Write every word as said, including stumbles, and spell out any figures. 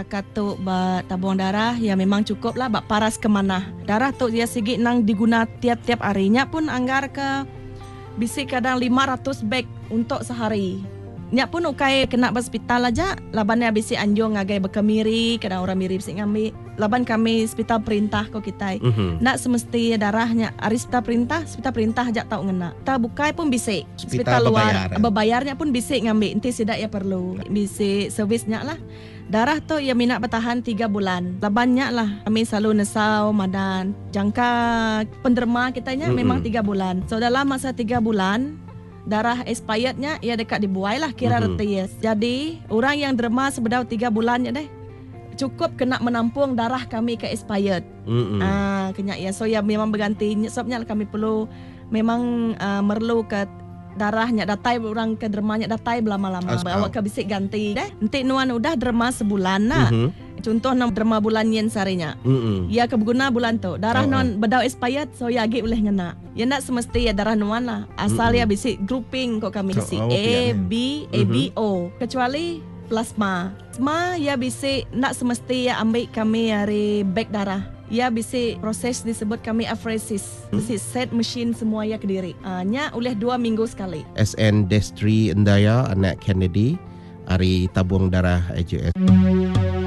setakat tu ba tabung darah ya memang cukup lah bak paras kemana. Darah tu dia sigi nang diguna tiap-tiap harinya pun anggar ke bisi kadang lima ratus beg untuk sehari. Nya pun ukai kena hospital aja, labannya bisi anjung ngagai bekemiri, kadang orang mirip sing ngambil. Laban kami hospital perintah ko kita. Mhm. Nak semesti darahnya ari hospital perintah, hospital perintah aja tau ngena. Ta bukai pun bisi. Hospital luar bebayarnya pun bisi ngambil. Enti sidak ya perlu. Bisi servisnya lah. Darah tu ya minat bertahan tiga bulan. Labannya lah kami selalu nesau madan. Jangka penderma kitanya mm-hmm. memang tiga bulan. So dalam masa tiga bulan darah expirednya ya dekat dibuai lah kira mm-hmm. reties. Jadi orang yang derma sebedau tiga bulan ya deh cukup kena menampung darah kami ke expired. Mm-hmm. Ah, kena ya. So ya memang berganti. Sebabnya kami perlu memang uh, merlu ke darahnya datai orang ke dermanya datai lama-lama. Awak ke bisik ganti deh. Nanti nuan udah derma sebulan nak. Mm-hmm. Contoh nak derma bulan yen sarinya. Mm-hmm. Ya kebeguna bulan tu. Darah oh, non bedau expired so ya agi boleh ngena. Ya nak semesti ya darah nuan lah. Asal mm-hmm. ya bisik grouping kok kami bisik oh, A, B, A, B, O. Kecuali plasma. Plasma ya bisik nak semesti ya ambil kami dari beg darah. Ya bisik proses disebut kami apheresis. Bisik set mesin semua ya ke diri. Uh, nya oleh dua minggu sekali. S N Destri Endaya, anak Kennedy, hari tabung darah A J S.